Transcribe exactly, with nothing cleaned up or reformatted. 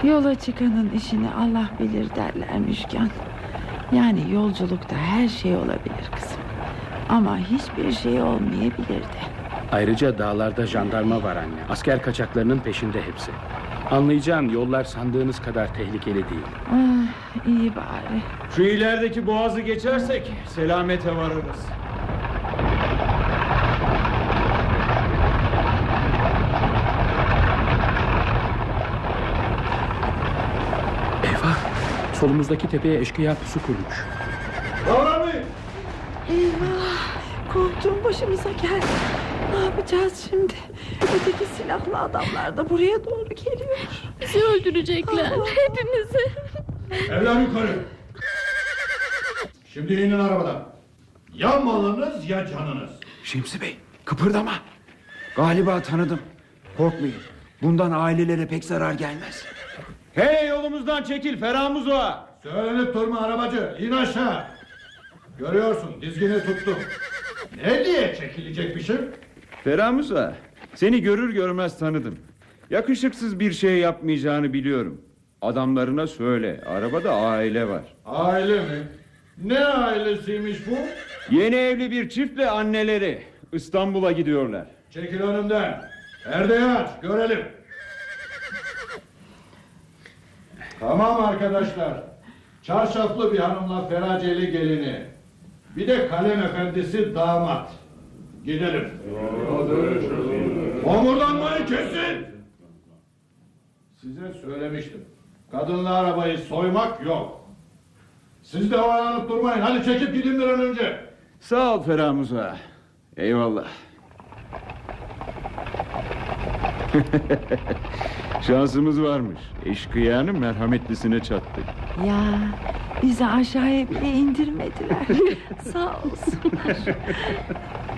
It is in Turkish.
Yola çıkanın işini Allah bilir derler Müşkan. Yani yolculukta her şey olabilir kızım. Ama hiçbir şey olmayabilir de. Ayrıca dağlarda jandarma var anne. Asker kaçaklarının peşinde hepsi. Anlayacağın yollar sandığınız kadar tehlikeli değil. Ah, iyi bari. Şu ilerideki boğazı geçersek selamete varırız. Eyvah! Solumuzdaki tepeye eşkıya pusu kurmuş. Davranmayın! Eyvah! Korktuğum başımıza geldi. Ne yapacağız şimdi? Öteki silahlı adamlar da buraya doğru geliyor. Bizi öldürecekler. Aa. Hepimizi. Evler yukarı. Şimdi inin arabadan. Ya malınız ya canınız. Şemsi Bey, kıpırdama. Galiba tanıdım. Korkmayın. Bundan ailelere pek zarar gelmez. Hey, yolumuzdan çekil Ferhamuz Ağa. Söylenip durma arabacı. İn aşağı. Görüyorsun, dizgini tuttum. Ne diye çekilecekmişim? Ferhamuz Ağa, seni görür görmez tanıdım. Yakışıksız bir şey yapmayacağını biliyorum. Adamlarına söyle, arabada aile var. Aile mi? Ne ailesiymiş bu? Yeni evli bir çiftle anneleri İstanbul'a gidiyorlar. Çekil önümden. Perdeyi aç, görelim. Tamam arkadaşlar. Çarşaflı bir hanımla Feraceli gelini. Bir de kalem efendisi damat. Gidelim. Homurdanmayı kesin. Size söylemiştim. Kadınla arabayı soymak yok. Siz de oyalanıp durmayın. Hadi çekip gidin bir an önce. Sağ ol Ferhamuz Ağa. Eyvallah. Şansımız varmış. Eşkıyanın merhametlisine çattık. Ya bizi aşağıya bile indirmediler. Sağ olsunlar.